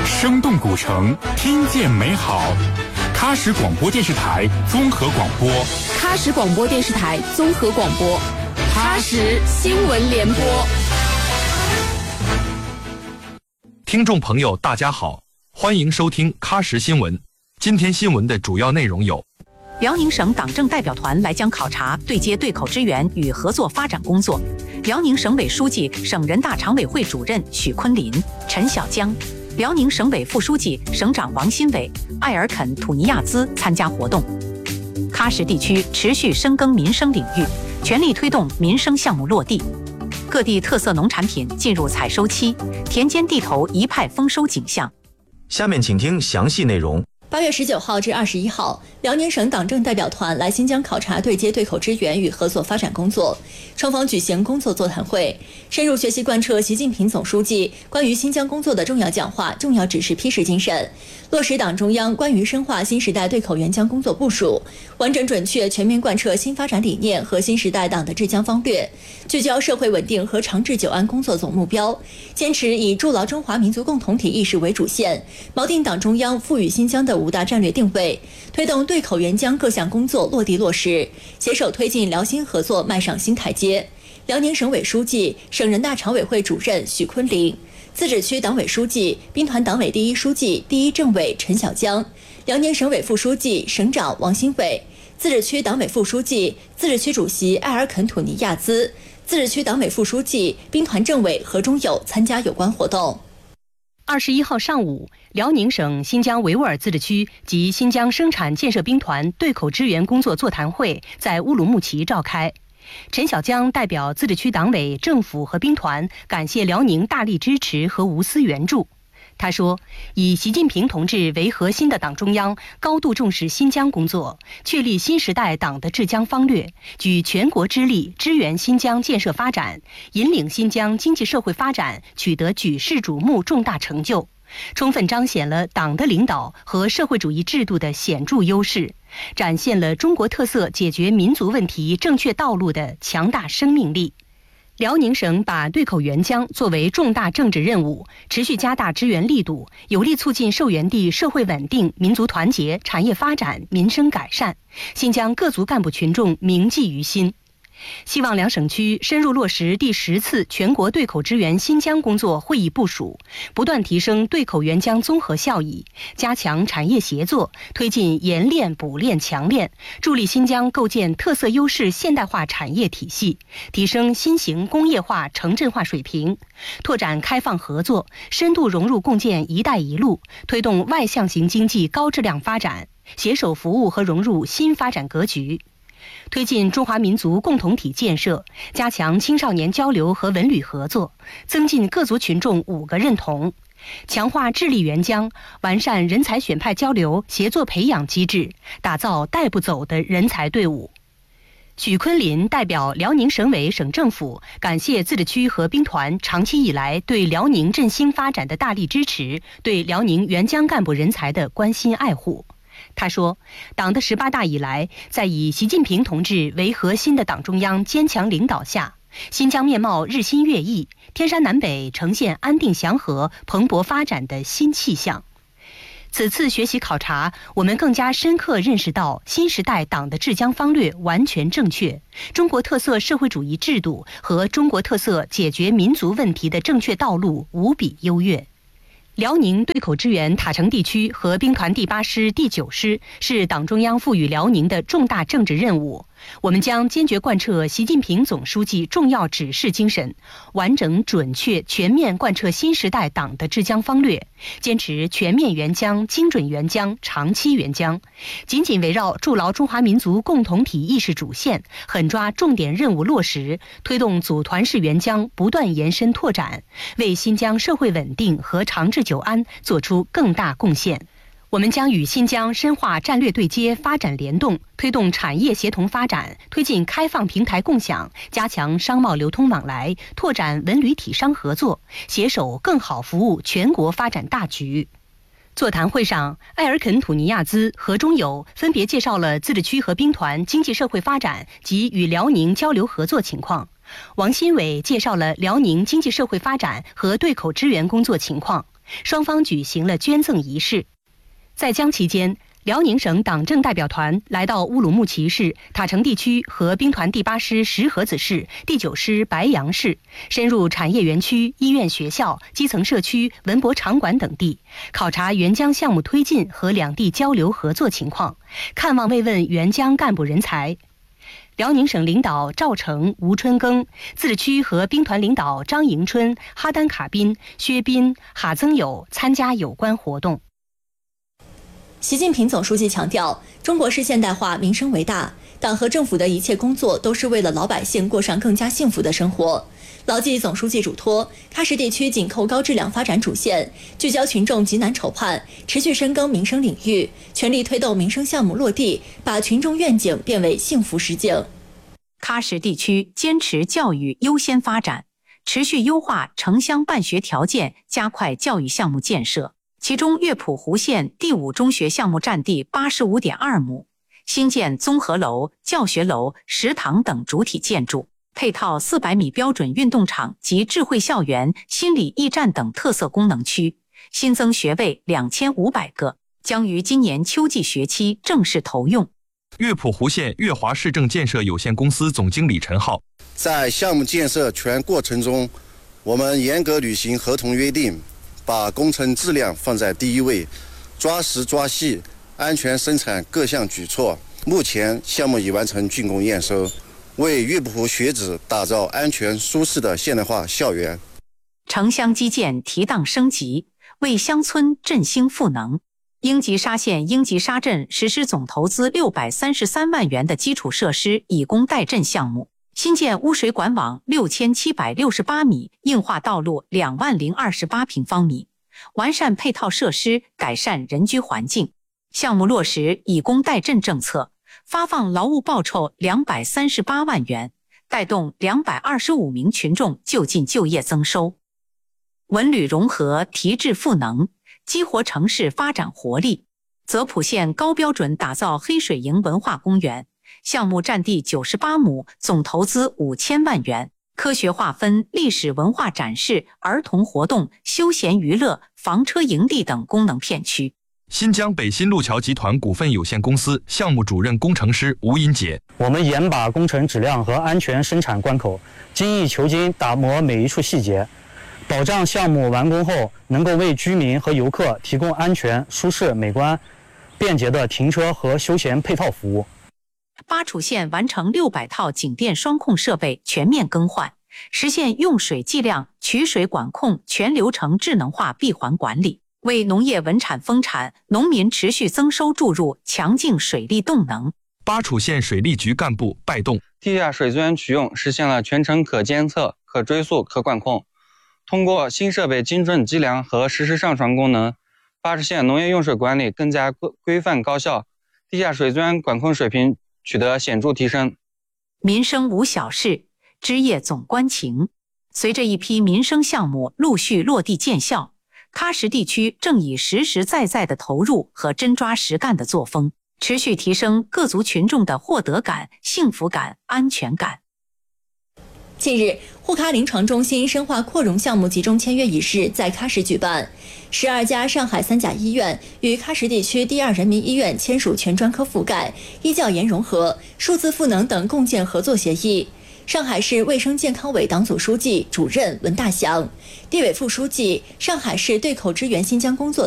生动古城，听见美好。喀什广播电视台综合广播， 喀什广播电视台综合广播，喀什新闻联播。 听众朋友，大家好，欢迎收听喀什新闻。今天新闻的主要内容有： 辽宁省党政代表团来江考察，对接对口支援与合作发展工作。辽宁省委书记、省人大常委会主任许昆林、陈小江，辽宁省委副书记、省长王新伟、埃尔肯·土尼亚兹参加活动。喀什地区持续深耕民生领域，全力推动民生项目落地。各地特色农产品进入采收期，田间地头一派丰收景象。 下面请听详细内容。 8月19号至21号，辽宁省党政代表团来新疆考察对接对口支援与合作发展工作，双方举行工作座谈会，深入学习贯彻习近平总书记关于新疆工作的重要讲话、重要指示批示精神，落实党中央关于深化新时代对口援疆工作部署，完整准确全面贯彻新发展理念和新时代党的治疆方略，聚焦社会稳定和长治久安工作总目标，坚持以筑牢中华民族共同体意识为主线，锚定党中央赋予新疆的5大战略定位，推动对口援疆各项工作落地落实，携手推进辽新合作迈上新台阶。辽宁省委书记、省人大常委会主任许昆林，自治区党委书记、兵团党委第一书记、第一政委陈小江，辽宁省委副书记、省长王新伟，自治区党委副书记、自治区主席埃尔肯·土尼亚兹，自治区党委副书记、兵团政委何忠友参加有关活动。 21号上午，辽宁省新疆维吾尔自治区及新疆生产建设兵团对口支援工作座谈会在乌鲁木齐召开。陈小江代表自治区党委、政府和兵团感谢辽宁大力支持和无私援助。他说，以习近平同志为核心的党中央高度重视新疆工作，确立新时代党的治疆方略，举全国之力支援新疆建设发展，引领新疆经济社会发展取得举世瞩目重大成就，充分彰显了党的领导和社会主义制度的显著优势，展现了中国特色解决民族问题正确道路的强大生命力。辽宁省把对口援疆作为重大政治任务，持续加大支援力度，有力促进受援地社会稳定、民族团结、产业发展、民生改善，新疆各族干部群众铭记于心。希望两省区深入落实第10次全国对口支援新疆工作会议部署，不断提升对口援疆综合效益，加强产业协作，推进研炼、补炼、强炼，助力新疆构建特色优势现代化产业体系，提升新型工业化、城镇化水平，拓展开放合作，深度融入共建“一带一路”，推动外向型经济高质量发展，携手服务和融入新发展格局。推进中华民族共同体建设，加强青少年交流和文旅合作，增进各族群众5个认同，强化治理援疆，完善人才选派交流协作培养机制，打造带不走的人才队伍。许昆林代表辽宁省委、省政府感谢自治区和兵团长期以来对辽宁振兴发展的大力支持，对辽宁援疆干部人才的关心爱护。他说，党的18大以来，在以习近平同志为核心的党中央坚强领导下，新疆面貌日新月异，天山南北呈现安定祥和、蓬勃发展的新气象。此次学习考察，我们更加深刻认识到新时代党的治疆方略完全正确，中国特色社会主义制度和中国特色解决民族问题的正确道路无比优越。辽宁对口支援塔城地区和兵团第8师、第9师是党中央赋予辽宁的重大政治任务。我们将坚决贯彻习近平总书记重要指示精神，完整、准确、全面贯彻新时代党的治疆方略，坚持全面援疆、精准援疆、长期援疆，紧紧围绕筑牢中华民族共同体意识主线，狠抓重点任务落实，推动组团式援疆不断延伸拓展，为新疆社会稳定和长治久安做出更大贡献。我们将与新疆深化战略对接、发展联动，推动产业协同发展，推进开放平台共享，加强商贸流通往来，拓展文旅体商合作，携手更好服务全国发展大局。座谈会上，埃尔肯·土尼亚兹、何忠友分别介绍了自治区和兵团经济社会发展及与辽宁交流合作情况。王新伟介绍了辽宁经济社会发展和对口支援工作情况。 双方举行了捐赠仪式。在江期间，辽宁省党政代表团来到乌鲁木齐市塔城地区和兵团第8师石河子市、第9师白杨市，深入产业园区、医院、学校、基层社区、文博场馆等地，考察援疆项目推进和两地交流合作情况，看望慰问援疆干部人才。辽宁省领导赵成、吴春耕，自治区和兵团领导张迎春、哈丹卡宾、薛斌、哈增友参加有关活动。 习近平总书记强调，中国式现代化民生为大，党和政府的一切工作都是为了老百姓过上更加幸福的生活。牢记总书记嘱托，喀什地区紧扣高质量发展主线，聚焦群众急难愁盼，持续深耕民生领域，全力推动民生项目落地，把群众愿景变为幸福实景。 喀什地区坚持教育优先发展，持续优化城乡办学条件，加快教育项目建设。其中，乐普湖县第5中学项目占地85.2亩，新建综合楼、教学楼、食堂等主体建筑，配套400米标准运动场及智慧校园、心理驿站等特色功能区，新增学位2500个，将于今年秋季学期正式投用。 乐普湖县乐华市政建设有限公司总经理陈浩， 在项目建设全过程中，我们严格履行合同约定，把工程质量放在第一位，抓实抓细，安全生产各项举措。目前项目已完成竣工验收，为乐普湖学子打造安全舒适的现代化校园。 城乡基建提档升级，为乡村振兴赋能。英吉沙县英吉沙镇实施总投资633万元的基础设施以工代赈项目，新建污水管网6768米，硬化道路20028平方米，完善配套设施，改善人居环境。项目落实以工代赈政策，发放劳务报酬238万元，带动225名群众就近就业增收。文旅融合，提质赋能，激活城市发展活力。泽普县高标准打造黑水营文化公园，项目占地98亩，总投资5000万元，科学划分历史文化展示、儿童活动、休闲娱乐、房车营地等功能片区。 新疆北新路桥集团股份有限公司项目主任工程师吴英杰， 我们严把工程质量和安全生产关口，精益求精打磨每一处细节，保障项目完工后能够为居民和游客提供安全、舒适、美观、便捷的停车和休闲配套服务。 巴楚县完成600套景电双控设备全面更换，实现用水计量、取水管控全流程智能化闭环管理，为农业稳产丰产、农民持续增收注入强劲水利动能。 巴楚县水利局干部拜动， 地下水资源取用实现了全程可监测、可追溯、可管控。通过新设备精准计量和实时上传功能，巴楚县农业用水管理更加规范高效，地下水资源管控水平取得显著提升。 民生无小事，枝叶总关情。随着一批民生项目陆续落地见效，喀什地区正以实实在在的投入和真抓实干的作风，持续提升各族群众的获得感、幸福感、安全感。 近日，沪喀临床中心深化扩容项目集中签约仪式在喀什举办，12家上海3甲医院与喀什地区第2人民医院签署全专科覆盖、医教研融合、数字赋能等共建合作协议。上海市卫生健康委党组书记、主任文大祥，地委副书记、上海市对口支援新疆工作